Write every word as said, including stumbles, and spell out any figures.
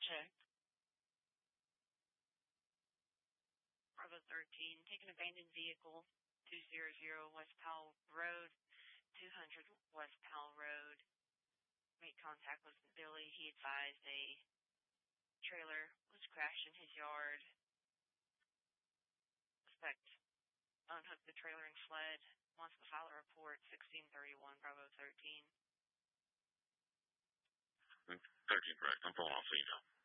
Check. Bravo thirteen, take an abandoned vehicle, two hundred West Powell Road, two hundred West Powell Road. Make contact with Billy. He advised a trailer was crashed in his yard. Suspect unhooked the trailer and fled. Wants to file a report, sixteen thirty-one, Bravo thirteen. thirteen, correct. I'm pulling off, so you know.